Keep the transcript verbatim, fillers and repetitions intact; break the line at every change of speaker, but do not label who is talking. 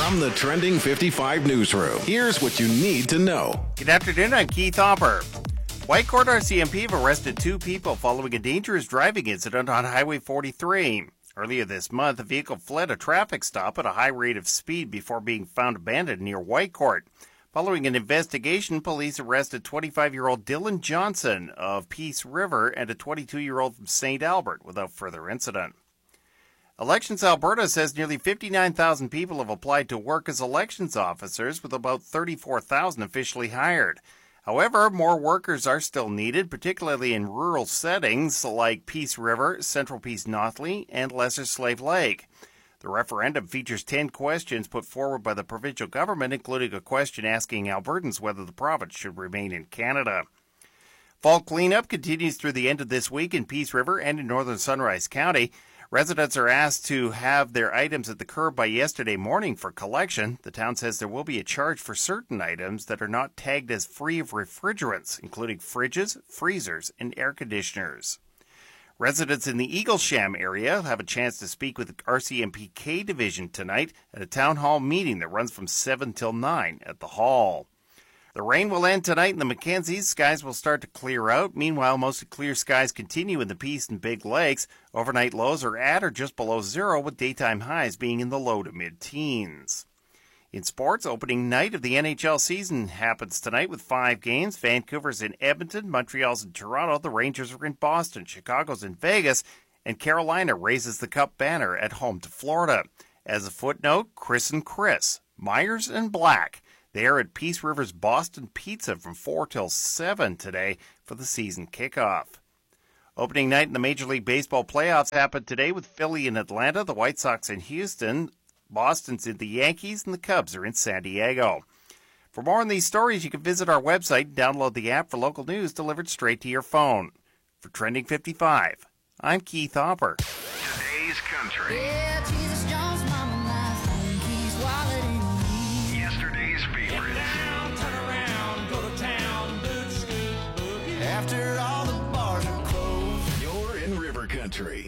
From the Trending fifty-five newsroom, here's what you need to know.
Good afternoon, I'm Keith Hopper. Whitecourt R C M P have arrested two people following a dangerous driving incident on Highway forty-three. Earlier this month, a vehicle fled a traffic stop at a high rate of speed before being found abandoned near Whitecourt. Following an investigation, police arrested twenty-five-year-old Dylan Johnson of Peace River and a twenty-two-year-old from Saint Albert without further incident. Elections Alberta says nearly fifty-nine thousand people have applied to work as elections officers, with about thirty-four thousand officially hired. However, more workers are still needed, particularly in rural settings like Peace River, Central Peace Notley, and Lesser Slave Lake. The referendum features ten questions put forward by the provincial government, including a question asking Albertans whether the province should remain in Canada. Fall cleanup continues through the end of this week in Peace River and in northern Sunrise County. Residents are asked to have their items at the curb by yesterday morning for collection. The town says there will be a charge for certain items that are not tagged as free of refrigerants, including fridges, freezers, and air conditioners. Residents in the Eaglesham area have a chance to speak with the R C M P K division tonight at a town hall meeting that runs from seven till nine at the hall. The rain will end tonight in the Mackenzies. Skies will start to clear out. Meanwhile, mostly clear skies continue in the Peace and Big Lakes. Overnight lows are at or just below zero, with daytime highs being in the low to mid-teens. In sports, opening night of the N H L season happens tonight with five games. Vancouver's in Edmonton, Montreal's in Toronto, the Rangers are in Boston, Chicago's in Vegas, and Carolina raises the Cup banner at home to Florida. As a footnote, Chris and Chris, Myers and Black, they are at Peace River's Boston Pizza from four till seven today for the season kickoff. Opening night in the Major League Baseball playoffs happened today with Philly in Atlanta, the White Sox in Houston, Boston's in the Yankees, and the Cubs are in San Diego. For more on these stories, you can visit our website and download the app for local news delivered straight to your phone. For Trending fifty-five, I'm Keith Hopper.
Today's Country.
Yeah, Jesus Jones, Mama, my phone keys, wallet, and me.
Yesterday's favorites.
Down, turn around, go to town, boot, scoot, boogie.
After all the bars are closed.
You're in River Country.